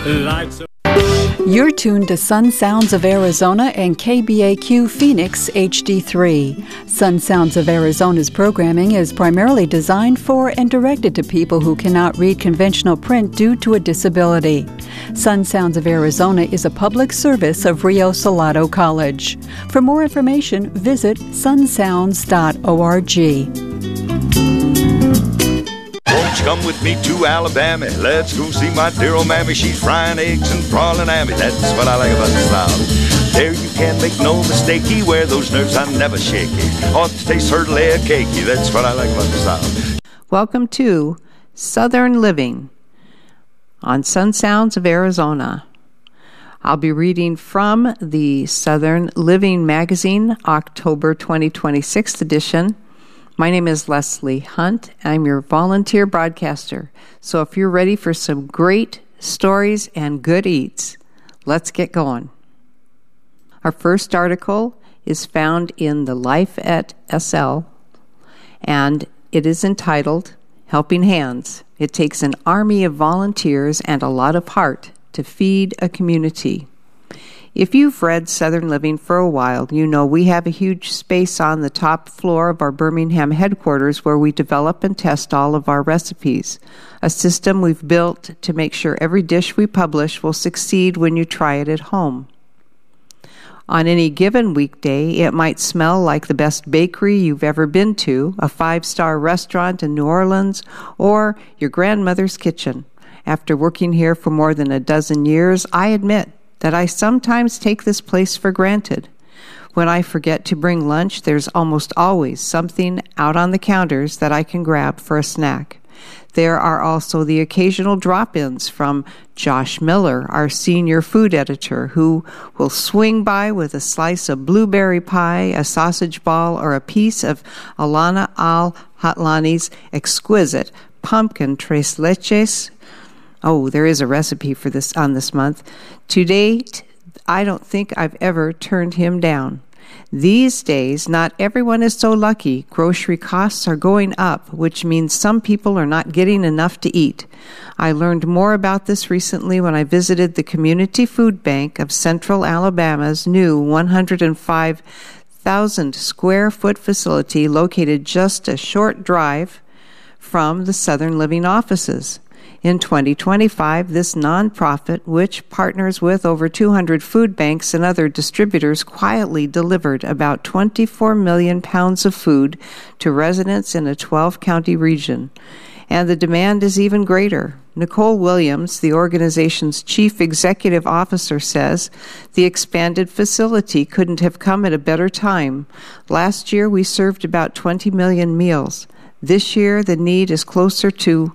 Life's You're tuned to Sun Sounds of Arizona and KBAQ Phoenix HD3. Sun Sounds of Arizona's programming is primarily designed for and directed to people who cannot read conventional print due to a disability. Sun Sounds of Arizona is a public service of Rio Salado College. For more information, visit sunsounds.org. Come with me to Alabama. Let's go see my dear old mammy. She's frying eggs and prawling at me. That's what I like about the South. There you can't make no mistakey. Where those nerves I'm never shaky. Ought to taste her leg cakey. That's what I like about the South. Welcome to Southern Living on Sun Sounds of Arizona. I'll be reading from the Southern Living magazine, October 2026 edition. My name is Leslie Hunt. I'm your volunteer broadcaster. So if you're ready for some great stories and good eats, let's get going. Our first article is found in the Life at SL, and it is entitled Helping Hands. It takes an army of volunteers and a lot of heart to feed a community. If you've read Southern Living for a while, you know we have a huge space on the top floor of our Birmingham headquarters where we develop and test all of our recipes, a system we've built to make sure every dish we publish will succeed when you try it at home. On any given weekday, it might smell like the best bakery you've ever been to, a 5-star restaurant in New Orleans, or your grandmother's kitchen. After working here for more than a dozen years, I admit that I sometimes take this place for granted. When I forget to bring lunch, there's almost always something out on the counters that I can grab for a snack. There are also the occasional drop-ins from Josh Miller, our senior food editor, who will swing by with a slice of blueberry pie, a sausage ball, or a piece of Alana Al-Hatlani's exquisite pumpkin tres leches. Oh, there is a recipe for this on this month. To date, I don't think I've ever turned him down. These days, not everyone is so lucky. Grocery costs are going up, which means some people are not getting enough to eat. I learned more about this recently when I visited the Community Food Bank of Central Alabama's new 105,000 square foot facility located just a short drive from the Southern Living offices. In 2025, this nonprofit, which partners with over 200 food banks and other distributors, quietly delivered about 24 million pounds of food to residents in a 12-county region. And the demand is even greater. Nicole Williams, the organization's chief executive officer, says the expanded facility couldn't have come at a better time. Last year, we served about 20 million meals. This year, the need is closer to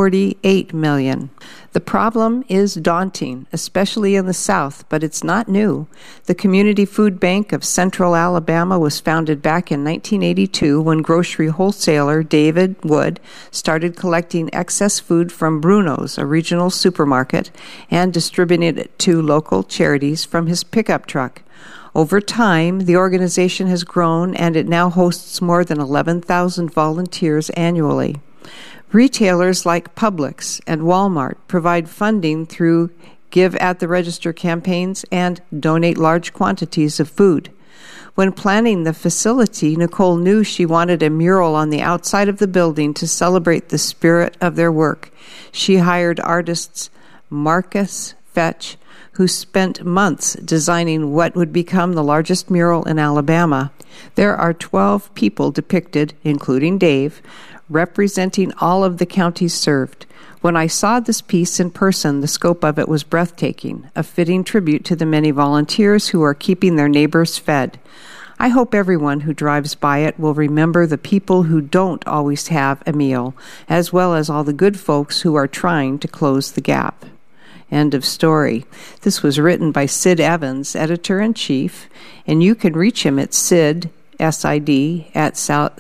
48 million. The problem is daunting, especially in the South, but it's not new. The Community Food Bank of Central Alabama was founded back in 1982 when grocery wholesaler David Wood started collecting excess food from Bruno's, a regional supermarket, and distributing it to local charities from his pickup truck. Over time, the organization has grown, and it now hosts more than 11,000 volunteers annually. Retailers like Publix and Walmart provide funding through Give at the Register campaigns and donate large quantities of food. When planning the facility, Nicole knew she wanted a mural on the outside of the building to celebrate the spirit of their work. She hired artists Marcus Fetch, who spent months designing what would become the largest mural in Alabama. There are 12 people depicted, including Dave, representing all of the counties served. When I saw this piece in person, the scope of it was breathtaking, a fitting tribute to the many volunteers who are keeping their neighbors fed. I hope everyone who drives by it will remember the people who don't always have a meal, as well as all the good folks who are trying to close the gap. End of story. This was written by Sid Evans, editor-in-chief, and you can reach him at Sid, S-I-D, at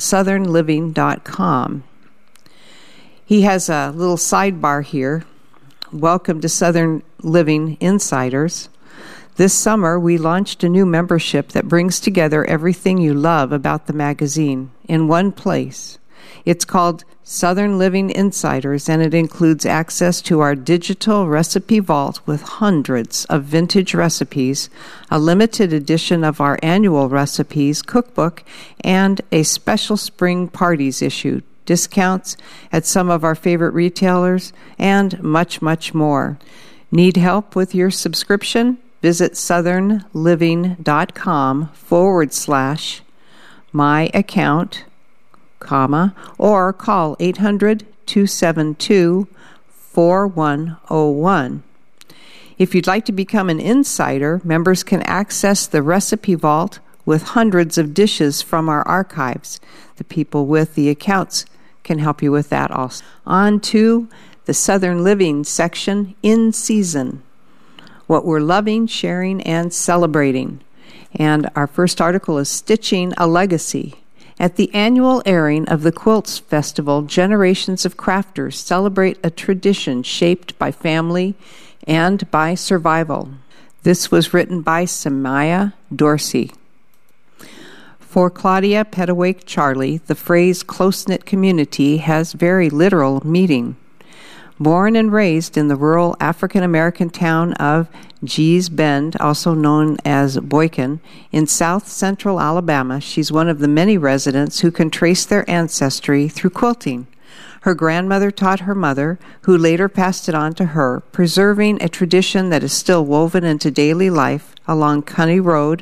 southernliving.com. He has a little sidebar here. Welcome to Southern Living Insiders. This summer, we launched a new membership that brings together everything you love about the magazine in one place. It's called Southern Living Insiders, and it includes access to our digital recipe vault with hundreds of vintage recipes, a limited edition of our annual recipes cookbook, and a special spring parties issue, discounts at some of our favorite retailers, and much, much more. Need help with your subscription? Visit southernliving.com/my-account, or call 800-272-4101. If you'd like to become an insider, members can access the recipe vault with hundreds of dishes from our archives. The people with the accounts can help you with that also. On to the Southern Living section, In Season, what we're loving, sharing, and celebrating. And our first article is Stitching a Legacy. At the annual airing of the Quilts Festival, generations of crafters celebrate a tradition shaped by family and by survival. This was written by Samaya Dorsey. For Claudia Pettaway-Charlie, the phrase close-knit community has very literal meaning. Born and raised in the rural African-American town of Gee's Bend, also known as Boykin, in south-central Alabama, she's one of the many residents who can trace their ancestry through quilting. Her grandmother taught her mother, who later passed it on to her, preserving a tradition that is still woven into daily life along County Road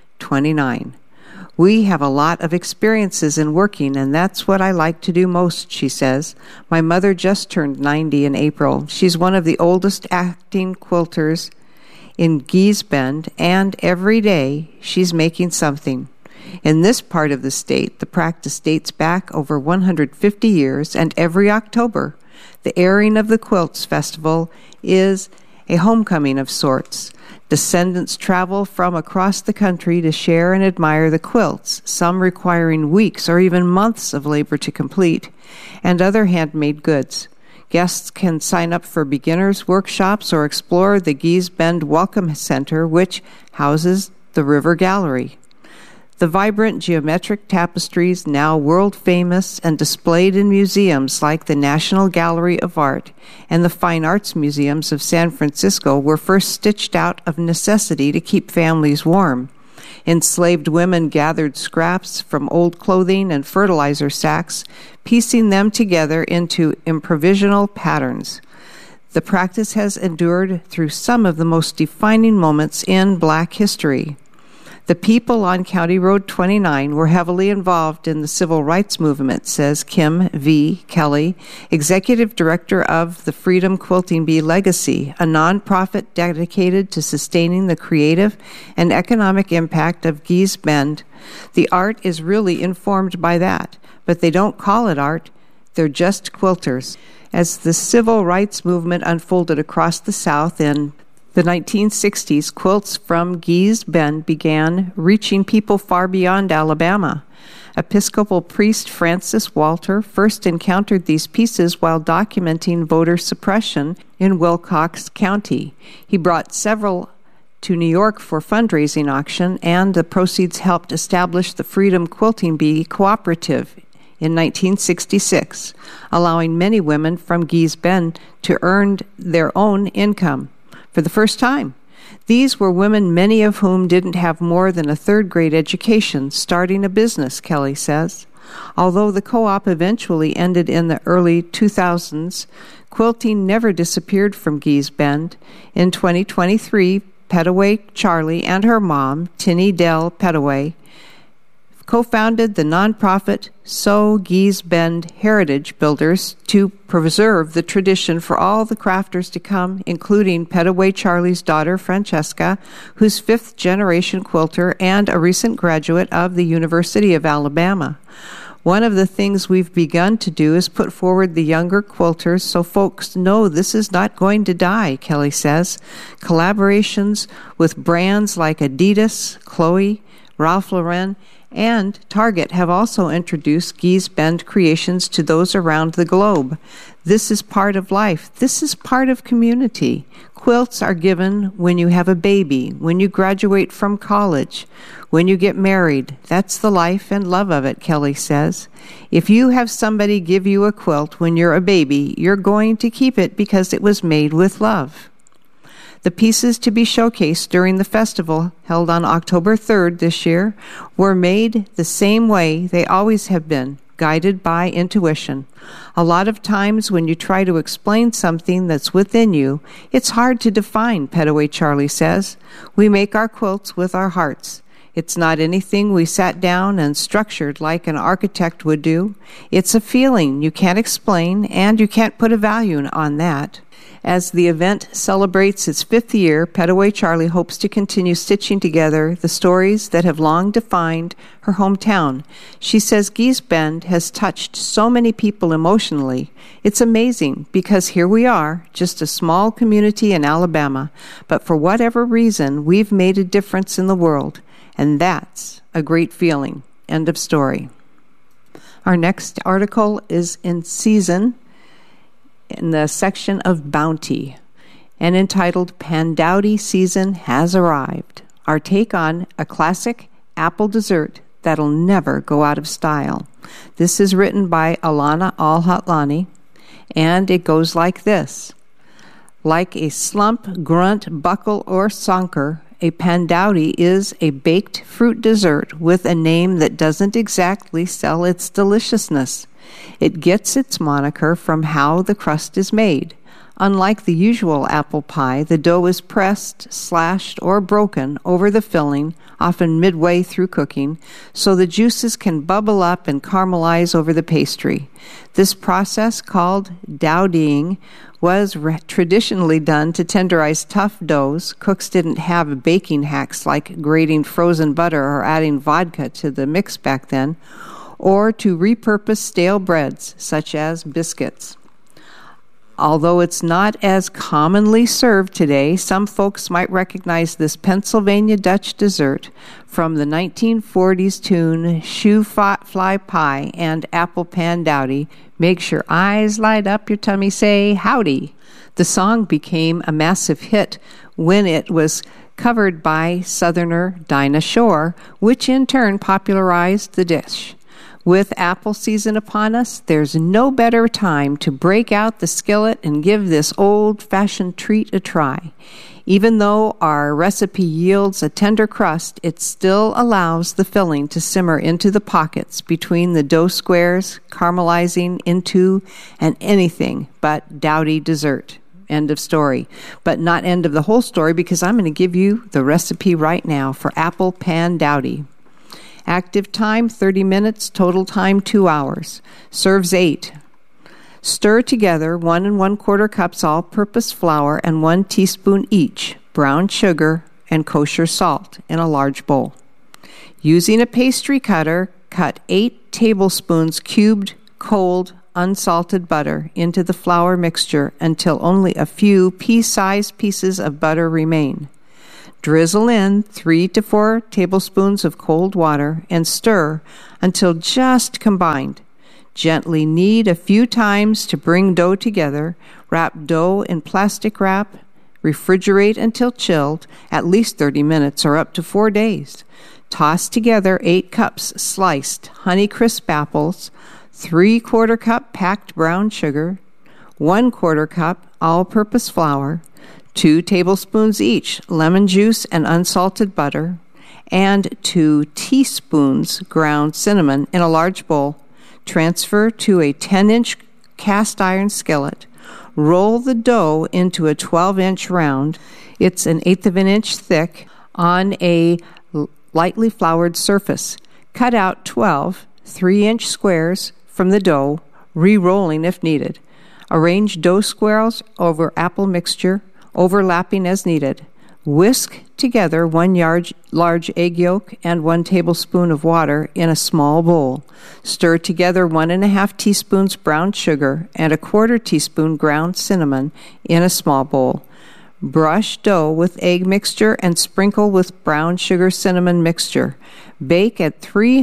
29. We have a lot of experiences in working, and that's what I like to do most, she says. My mother just turned 90 in April. She's one of the oldest acting quilters in Gee's Bend, and every day she's making something. In this part of the state, the practice dates back over 150 years, and every October, the airing of the Quilts Festival is a homecoming of sorts. Descendants travel from across the country to share and admire the quilts, some requiring weeks or even months of labor to complete, and other handmade goods. Guests can sign up for beginners' workshops or explore the Gee's Bend Welcome Center, which houses the River Gallery. The vibrant geometric tapestries, now world-famous and displayed in museums like the National Gallery of Art and the Fine Arts Museums of San Francisco, were first stitched out of necessity to keep families warm. Enslaved women gathered scraps from old clothing and fertilizer sacks, piecing them together into improvisational patterns. The practice has endured through some of the most defining moments in Black history. The people on County Road 29 were heavily involved in the civil rights movement, says Kim V. Kelly, executive director of the Freedom Quilting Bee Legacy, a nonprofit dedicated to sustaining the creative and economic impact of Gee's Bend. The art is really informed by that, but they don't call it art, they're just quilters. As the civil rights movement unfolded across the South in the 1960s, quilts from Gee's Bend began reaching people far beyond Alabama. Episcopal priest Francis Walter first encountered these pieces while documenting voter suppression in Wilcox County. He brought several to New York for fundraising auction, and the proceeds helped establish the Freedom Quilting Bee Cooperative in 1966, allowing many women from Gee's Bend to earn their own income. For the first time. These were women, many of whom didn't have more than a third-grade education, starting a business, Kelly says. Although the co-op eventually ended in the early 2000s, quilting never disappeared from Gee's Bend. In 2023, Pettaway-Charlie and her mom, Tinnie Dell Pettaway, co-founded the nonprofit Sew Gee's Bend Heritage Builders to preserve the tradition for all the crafters to come, including Pettaway-Charlie's daughter, Francesca, who's fifth-generation quilter and a recent graduate of the University of Alabama. One of the things we've begun to do is put forward the younger quilters so folks know this is not going to die, Kelly says. Collaborations with brands like Adidas, Chloe, Ralph Lauren, and Target have also introduced Gee's Bend creations to those around the globe. This is part of life. This is part of community. Quilts are given when you have a baby, when you graduate from college, when you get married. That's the life and love of it, Kelly says. If you have somebody give you a quilt when you're a baby, you're going to keep it because it was made with love. The pieces to be showcased during the festival, held on October 3rd this year, were made the same way they always have been, guided by intuition. A lot of times when you try to explain something that's within you, it's hard to define, Petaway Charlie says. We make our quilts with our hearts. It's not anything we sat down and structured like an architect would do. It's a feeling you can't explain, and you can't put a value on that. As the event celebrates its 5th year, Petaway Charlie hopes to continue stitching together the stories that have long defined her hometown. She says Gee's Bend has touched so many people emotionally. It's amazing because here we are, just a small community in Alabama, but for whatever reason, we've made a difference in the world, and that's a great feeling. End of story. Our next article is in Season, in the section of Bounty, and entitled Pandowdy Season Has Arrived, our take on a classic apple dessert that'll never go out of style. This is written by Alana Al-Hatlani, and it goes like this. Like a slump, grunt, buckle, or sonker, a pandowdy is a baked fruit dessert with a name that doesn't exactly sell its deliciousness. It gets its moniker from how the crust is made. Unlike the usual apple pie, the dough is pressed, slashed, or broken over the filling, often midway through cooking, so the juices can bubble up and caramelize over the pastry. This process, called dowdying, was traditionally done to tenderize tough doughs. Cooks didn't have baking hacks like grating frozen butter or adding vodka to the mix back then, or to repurpose stale breads, such as biscuits. Although it's not as commonly served today, some folks might recognize this Pennsylvania Dutch dessert from the 1940s tune Shoe Fly Pie and Apple Pandowdy makes your eyes light up, your tummy say, howdy. The song became a massive hit when it was covered by Southerner Dinah Shore, which in turn popularized the dish. With apple season upon us, there's no better time to break out the skillet and give this old-fashioned treat a try. Even though our recipe yields a tender crust, it still allows the filling to simmer into the pockets between the dough squares, caramelizing into an anything but dowdy dessert. End of story. But not end of the whole story, because I'm going to give you the recipe right now for apple pandowdy. Active time, 30 minutes. Total time, 2 hours. Serves 8. Stir together 1 1/4 cups all-purpose flour and 1 teaspoon each brown sugar and kosher salt in a large bowl. Using a pastry cutter, cut 8 tablespoons cubed, cold, unsalted butter into the flour mixture until only a few pea-sized pieces of butter remain. Drizzle in 3 to 4 tablespoons of cold water and stir until just combined. Gently knead a few times to bring dough together. Wrap dough in plastic wrap. Refrigerate until chilled, at least 30 minutes or up to 4 days. Toss together 8 cups sliced Honeycrisp apples, 3/4 cup packed brown sugar, 1/4 cup all-purpose flour, 2 tablespoons each lemon juice and unsalted butter, and 2 teaspoons ground cinnamon in a large bowl. Transfer to a 10-inch cast iron skillet. Roll the dough into a 12-inch round. It's an 1/8 of an inch thick on a lightly floured surface. Cut out 12 3-inch squares from the dough, re-rolling if needed. Arrange dough squares over apple mixture, overlapping as needed. Whisk together 1 large egg yolk and 1 tablespoon of water in a small bowl. Stir together 1 1/2 teaspoons brown sugar and 1/4 teaspoon ground cinnamon in a small bowl. Brush dough with egg mixture and sprinkle with brown sugar cinnamon mixture. Bake at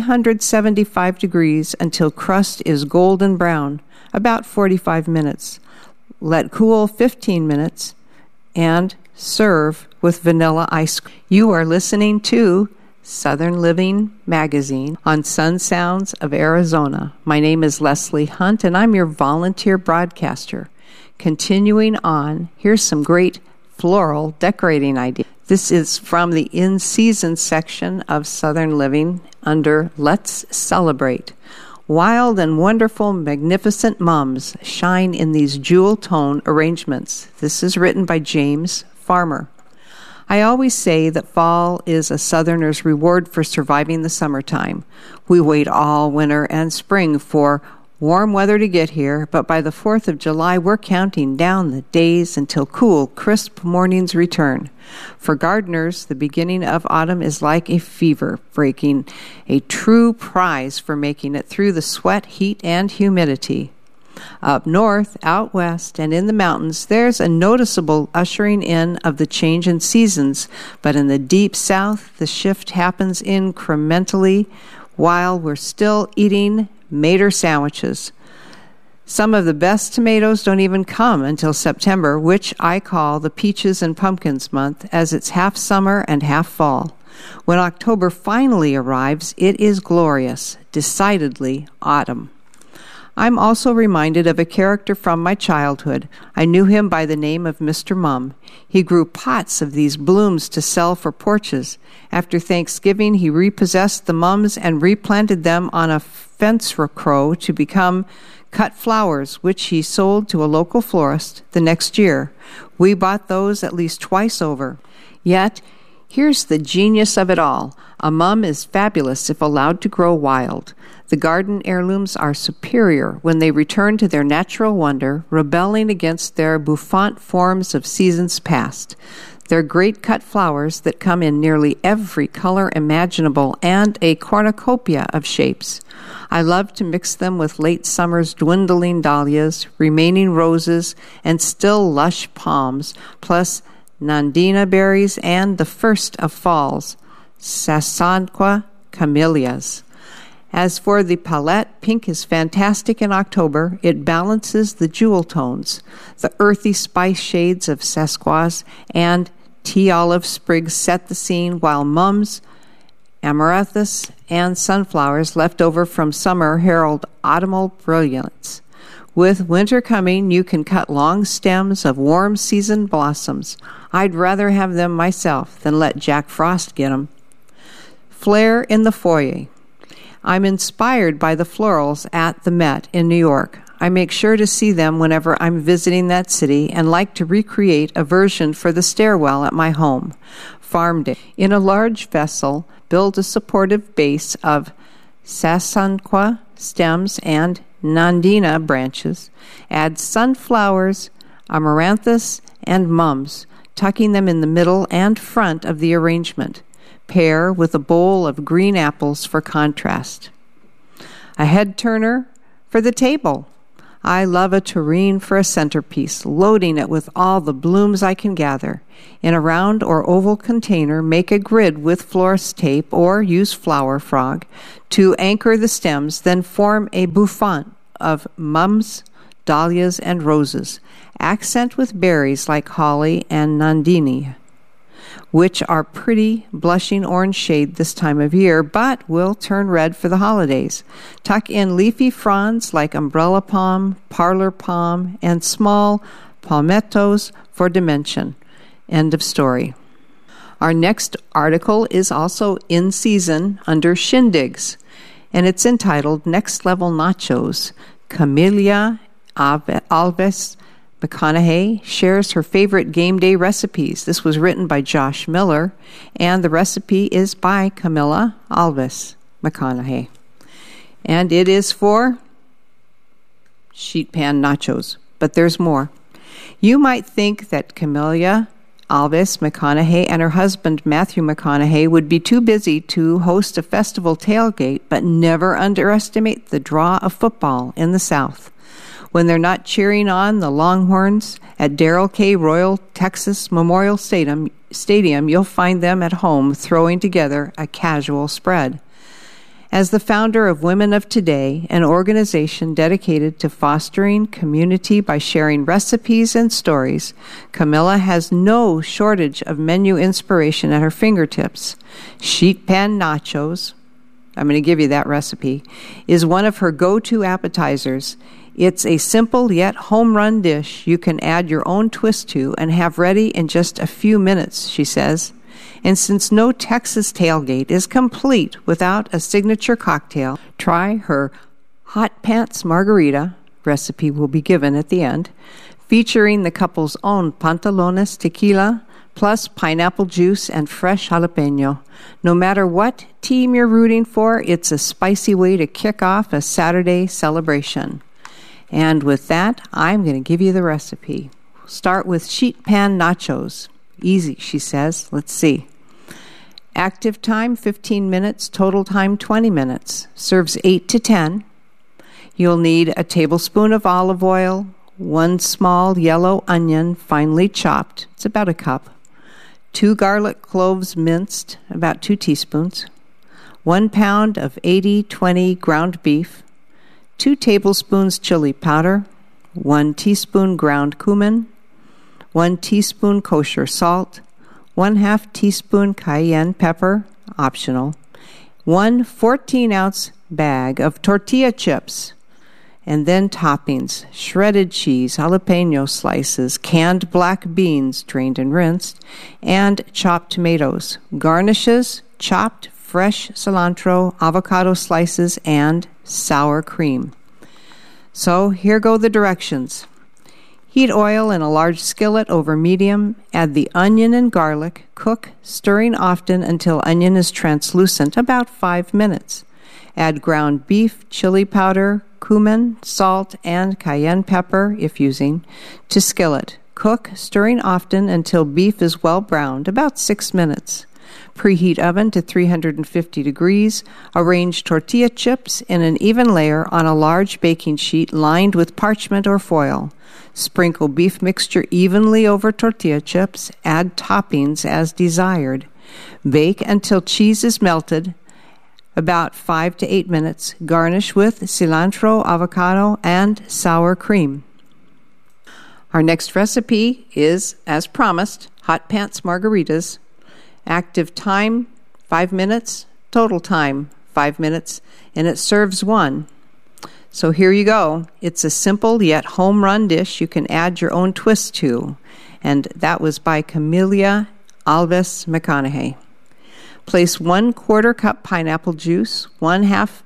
375 degrees until crust is golden brown, about 45 minutes. Let cool 15 minutes and serve with vanilla ice cream. You are listening to Southern Living Magazine on Sun Sounds of Arizona. My name is Leslie Hunt, and I'm your volunteer broadcaster. Continuing on, here's some great floral decorating ideas. This is from the in-season section of Southern Living under Let's Celebrate. Wild and wonderful, magnificent mums shine in these jewel tone arrangements. This is written by James Farmer. I always say that fall is a Southerner's reward for surviving the summertime. We wait all winter and spring for warm weather to get here, but by the 4th of July, we're counting down the days until cool, crisp mornings return. For gardeners, the beginning of autumn is like a fever, breaking a true prize for making it through the sweat, heat, and humidity. Up north, out west, and in the mountains, there's a noticeable ushering in of the change in seasons, but in the deep south, the shift happens incrementally while we're still eating Mater sandwiches. Some of the best tomatoes don't even come until September, which I call the peaches and pumpkins month, as it's half summer and half fall. When October finally arrives, it is glorious, decidedly autumn. I'm also reminded of a character from my childhood. I knew him by the name of Mr. Mum. He grew pots of these blooms to sell for porches. After Thanksgiving, he repossessed the mums and replanted them on a fence row to become cut flowers, which he sold to a local florist the next year. We bought those at least twice over. Yet, here's the genius of it all. A mum is fabulous if allowed to grow wild. The garden heirlooms are superior when they return to their natural wonder, rebelling against their bouffant forms of seasons past. They're great cut flowers that come in nearly every color imaginable and a cornucopia of shapes. I love to mix them with late summer's dwindling dahlias, remaining roses, and still lush palms, plus nandina berries and the first of falls, Sasanqua camellias. As for the palette, pink is fantastic in October. It balances the jewel tones. The earthy spice shades of sesquoias and tea olive sprigs set the scene, while mums, amaranthus, and sunflowers left over from summer herald autumnal brilliance. With winter coming, you can cut long stems of warm season blossoms. I'd rather have them myself than let Jack Frost get them. Flare in the foyer. I'm inspired by the florals at the Met in New York. I make sure to see them whenever I'm visiting that city and like to recreate a version for the stairwell at my home. Farm Day. In a large vessel, build a supportive base of sasanqua stems and nandina branches. Add sunflowers, amaranthus, and mums, tucking them in the middle and front of the arrangement. Pair with a bowl of green apples for contrast. A head turner for the table. I love a tureen for a centerpiece, loading it with all the blooms I can gather. In a round or oval container, make a grid with florist tape or use flower frog to anchor the stems, then form a bouffant of mums, dahlias, and roses. Accent with berries like holly and nandini, which are pretty blushing orange shade this time of year, but will turn red for the holidays. Tuck in leafy fronds like umbrella palm, parlor palm, and small palmettos for dimension. End of story. Our next article is also in season under Shindigs, and it's entitled Next Level Nachos. Camellia Alves McConaughey shares her favorite game day recipes. This was written by Josh Miller, and the recipe is by Camilla Alves McConaughey. And it is for sheet pan nachos, but there's more. You might think that Camilla Alves McConaughey and her husband Matthew McConaughey would be too busy to host a festival tailgate, but never underestimate the draw of football in the South. When they're not cheering on the Longhorns at Darrell K. Royal Texas Memorial Stadium, you'll find them at home throwing together a casual spread. As the founder of Women of Today, an organization dedicated to fostering community by sharing recipes and stories, Camilla has no shortage of menu inspiration at her fingertips. Sheet pan nachos, I'm going to give you that recipe, is one of her go-to appetizers. It's a simple yet home-run dish you can add your own twist to and have ready in just a few minutes, she says. And since no Texas tailgate is complete without a signature cocktail, try her Hot Pants Margarita, recipe will be given at the end, featuring the couple's own Pantalones tequila, plus pineapple juice and fresh jalapeno. No matter what team you're rooting for, it's a spicy way to kick off a Saturday celebration. And with that, I'm going to give you the recipe. Start with sheet pan nachos. Easy, she says. Let's see. Active time, 15 minutes. Total time, 20 minutes. Serves 8 to 10. You'll need a tablespoon of olive oil, 1 small yellow onion, finely chopped. It's about a cup. 2 garlic cloves minced, about 2 teaspoons. 1 pound of 80/20 ground beef. 2 tablespoons chili powder. 1 teaspoon ground cumin. 1 teaspoon kosher salt, 1/2 teaspoon cayenne pepper, optional, 1 14-ounce bag of tortilla chips, and then toppings, shredded cheese, jalapeno slices, canned black beans, drained and rinsed, and chopped tomatoes. Garnishes, chopped fresh cilantro, avocado slices, and sour cream. So here go the directions. Heat oil in a large skillet over medium. Add the onion and garlic. Cook, stirring often until onion is translucent, about 5 minutes. Add ground beef, chili powder, cumin, salt, and cayenne pepper, if using, to skillet. Cook, stirring often until beef is well browned, about 6 minutes. Preheat oven to 350 degrees. Arrange tortilla chips in an even layer on a large baking sheet lined with parchment or foil. Sprinkle beef mixture evenly over tortilla chips. Add toppings as desired. Bake until cheese is melted, about 5 to 8 minutes. Garnish with cilantro, avocado, and sour cream. Our next recipe is, as promised, Hot Pants Margaritas. Active time, 5 minutes. Total time, 5 minutes. And it serves 1. So here you go. It's a simple yet home-run dish you can add your own twist to. And that was by Camilla Alves McConaughey. Place 1/4 cup pineapple juice, 1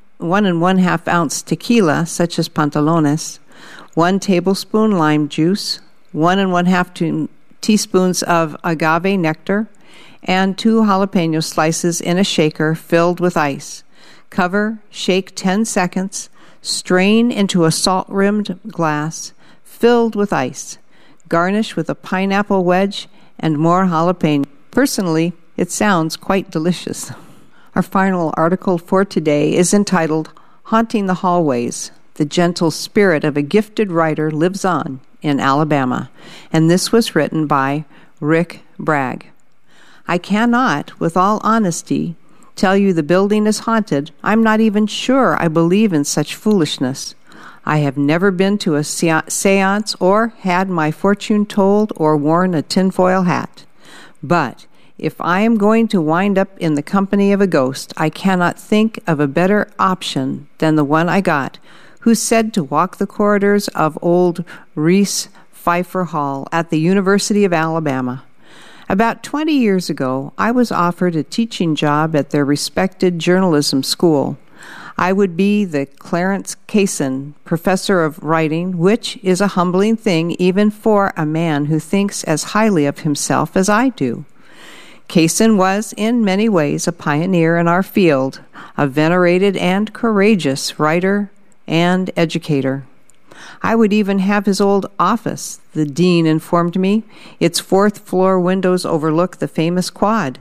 1/2 ounce tequila, such as Pantalones, 1 tablespoon lime juice, 1 1/2 teaspoons of agave nectar, and 2 jalapeno slices in a shaker filled with ice. Cover, shake 10 seconds, strain into a salt-rimmed glass filled with ice. Garnish with a pineapple wedge and more jalapeno. Personally, it sounds quite delicious. Our final article for today is entitled Haunting the Hallways. The gentle spirit of a gifted writer lives on in Alabama, and this was written by Rick Bragg. I cannot, with all honesty, tell you the building is haunted. I'm not even sure I believe in such foolishness. I have never been to a seance or had my fortune told or worn a tinfoil hat. But if I am going to wind up in the company of a ghost, I cannot think of a better option than the one I got, who's said to walk the corridors of old Reese Pfeiffer Hall at the University of Alabama. About 20 years ago, I was offered a teaching job at their respected journalism school. I would be the Clarence Kaysen Professor of Writing, which is a humbling thing even for a man who thinks as highly of himself as I do. Kaysen was, in many ways, a pioneer in our field, a venerated and courageous writer and educator. I would even have his old office, the dean informed me. Its 4th floor windows overlook the famous quad.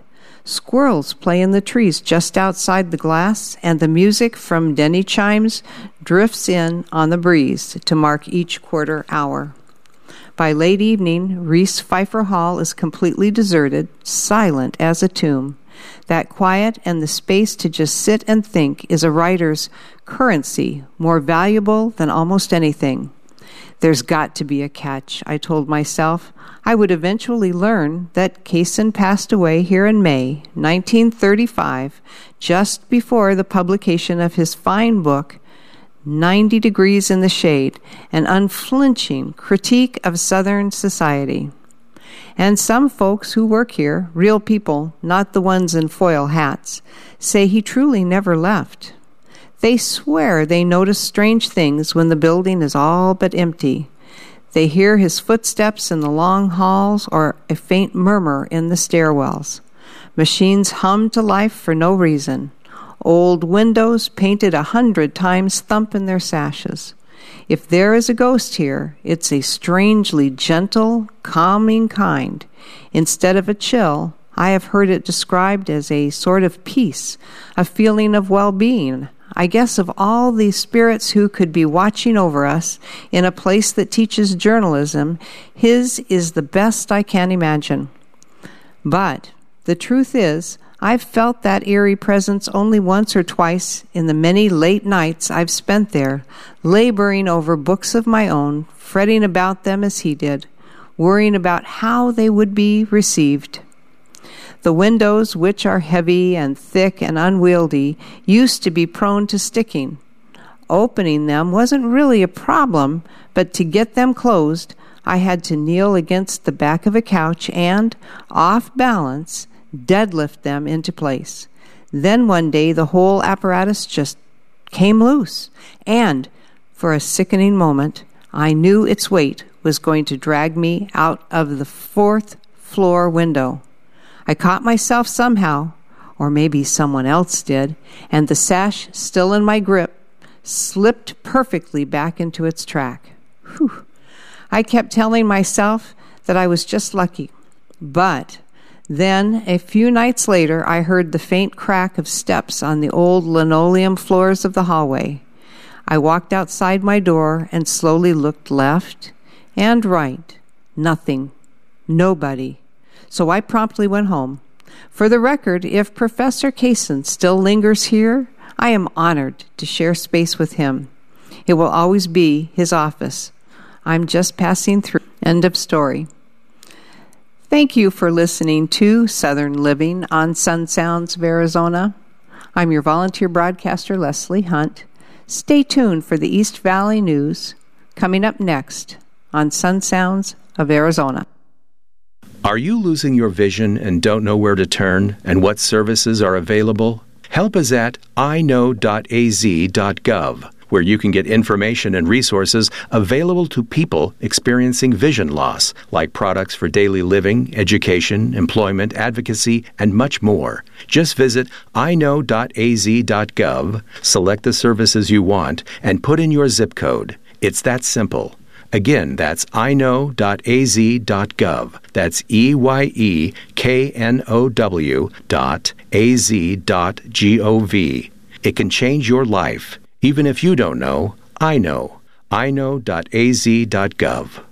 Squirrels play in the trees just outside the glass, and the music from Denny chimes drifts in on the breeze to mark each quarter hour. By late evening, Reese Pfeiffer Hall is completely deserted, silent as a tomb. That quiet and the space to just sit and think is a writer's currency, more valuable than almost anything. There's got to be a catch, I told myself. I would eventually learn that Kaysen passed away here in May 1935, just before the publication of his fine book, 90 Degrees in the Shade, an unflinching critique of Southern society. And some folks who work here, real people, not the ones in foil hats, say he truly never left. They swear they notice strange things when the building is all but empty. They hear his footsteps in the long halls or a faint murmur in the stairwells. Machines hum to life for no reason. Old windows painted 100 times thump in their sashes. If there is a ghost here, it's a strangely gentle, calming kind. Instead of a chill, I have heard it described as a sort of peace, a feeling of well-being. I guess of all the spirits who could be watching over us in a place that teaches journalism, his is the best I can imagine. But the truth is, I've felt that eerie presence only once or twice in the many late nights I've spent there, laboring over books of my own, fretting about them as he did, worrying about how they would be received. The windows, which are heavy and thick and unwieldy, used to be prone to sticking. Opening them wasn't really a problem, but to get them closed, I had to kneel against the back of a couch and, off balance, deadlift them into place. Then one day the whole apparatus just came loose, and, for a sickening moment, I knew its weight was going to drag me out of the 4th floor window. I caught myself somehow, or maybe someone else did, and the sash, still in my grip, slipped perfectly back into its track. Whew. I kept telling myself that I was just lucky. But then, a few nights later, I heard the faint crack of steps on the old linoleum floors of the hallway. I walked outside my door and slowly looked left and right. Nothing. Nobody. So I promptly went home. For the record, if Professor Kaysen still lingers here, I am honored to share space with him. It will always be his office. I'm just passing through. End of story. Thank you for listening to Southern Living on Sun Sounds of Arizona. I'm your volunteer broadcaster, Leslie Hunt. Stay tuned for the East Valley News coming up next on Sun Sounds of Arizona. Are you losing your vision and don't know where to turn and what services are available? Help is at iknow.az.gov, where you can get information and resources available to people experiencing vision loss, like products for daily living, education, employment, advocacy, and much more. Just visit iknow.az.gov, select the services you want, and put in your zip code. It's that simple. Again, that's iknow.az.gov. That's EYEKNOW.az.gov. It can change your life. Even if you don't know, I know. iknow.az.gov.